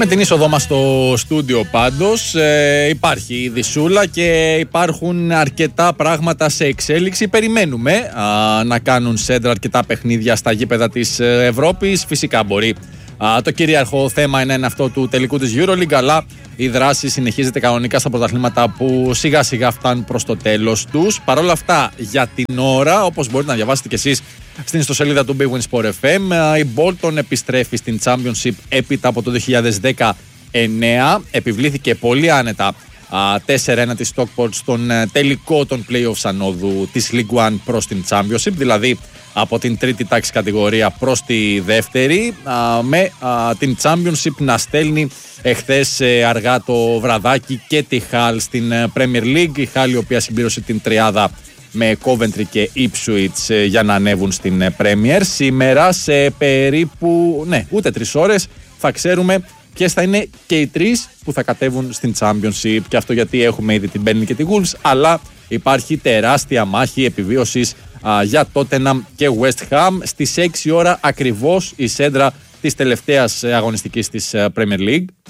Με την είσοδό μας στο στούντιο πάντως υπάρχει η δυσούλα και υπάρχουν αρκετά πράγματα σε εξέλιξη. Περιμένουμε να κάνουν σέντρα αρκετά παιχνίδια στα γήπεδα της Ευρώπης. Φυσικά μπορεί το κυρίαρχο θέμα είναι αυτό του τελικού της EuroLeague, αλλά η δράση συνεχίζεται κανονικά στα πρωταθλήματα που σιγά σιγά φτάνουν προς το τέλος τους. Παρ' όλα αυτά, για την ώρα, όπως μπορείτε να διαβάσετε κι εσείς στην ιστοσελίδα του Big Win Sport FM, η Bolton επιστρέφει στην Championship έπειτα από το 2019. Επιβλήθηκε πολύ άνετα 4-1 της Stockport στον τελικό των play-offs ανόδου της League One προς την Championship, δηλαδή από την τρίτη τάξη κατηγορία προς τη δεύτερη, με την Championship να στέλνει εχθές αργά το βραδάκι και τη Hull στην Premier League. Η Hull, η οποία συμπλήρωσε την τριάδα με Coventry και Ipswich για να ανέβουν στην Premier. Σήμερα σε περίπου ούτε 3 ώρες θα ξέρουμε ποιες θα είναι και οι 3 που θα κατέβουν στην Championship. Και αυτό γιατί έχουμε ήδη την Burnley και τη Wolves, αλλά υπάρχει τεράστια μάχη επιβίωσης για Tottenham και West Ham. Στις 6 ώρα ακριβώς η σέντρα της τελευταίας αγωνιστικής της Premier League.